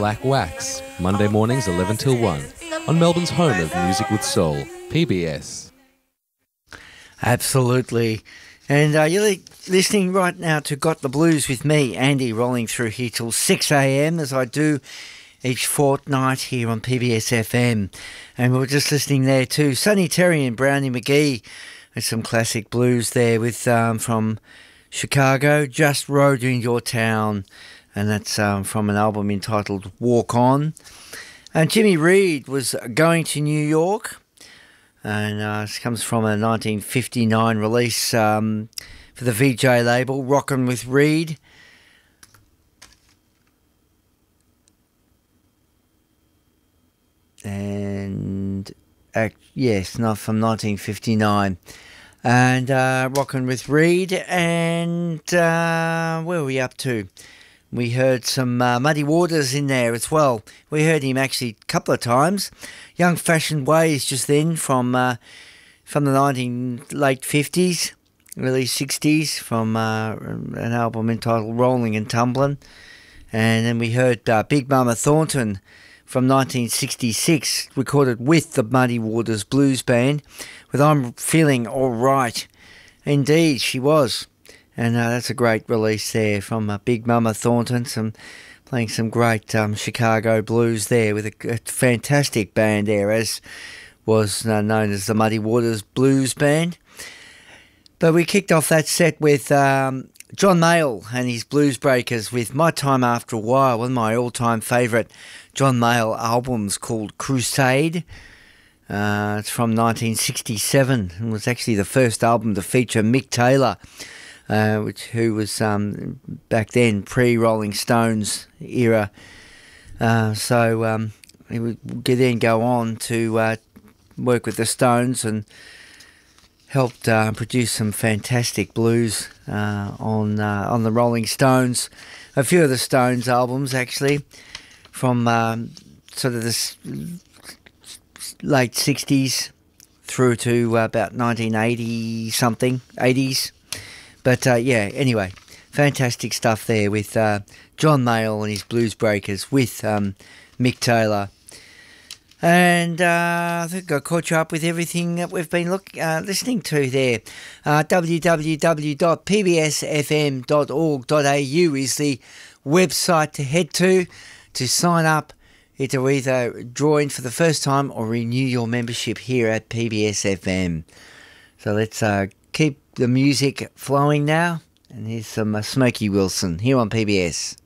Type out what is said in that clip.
Black Wax, Monday mornings 11 till 1, on Melbourne's home of music with soul, PBS. Absolutely. And you're listening right now to Got the Blues with me, Andy, rolling through here till 6 a.m, as I do each fortnight here on PBS FM. And we were just listening there to Sonny Terry and Brownie McGee with some classic blues there with from Chicago, Just Rode In Your Town. And that's from an album entitled Walk On. And Jimmy Reed was Going to New York. And this comes from a 1959 release for the VJ label, Rockin' with Reed. And, yes, not from 1959. And Rockin' with Reed. And where are we up to? We heard some Muddy Waters in there as well. We heard him actually a couple of times. Young Fashioned Ways just then from the late 50s, early 60s, from an album entitled Rolling and Tumblin'. And then we heard Big Mama Thornton from 1966, recorded with the Muddy Waters Blues Band, with I'm Feeling All Right. Indeed, she was. And that's a great release there from Big Mama Thornton, playing some great Chicago blues there with a fantastic band there, as was known as the Muddy Waters Blues Band. But we kicked off that set with John Mayall and his Blues Breakers with My Time After a While, one of my all-time favourite John Mayall albums called Crusade. It's from 1967 and was actually the first album to feature Mick Taylor, who was back then pre-Rolling Stones era. So he would then go on to work with the Stones and helped produce some fantastic blues on the Rolling Stones. A few of the Stones albums actually from sort of the late 60s through to about 1980 something, 80s. But anyway, fantastic stuff there with John Mayall and his Blues Breakers with Mick Taylor. And I think I caught you up with everything that we've been listening to there. www.pbsfm.org.au is the website to head to sign up to either join for the first time or renew your membership here at PBS FM. So let's keep the music flowing now. And here's some Smokey Wilson here on PBS.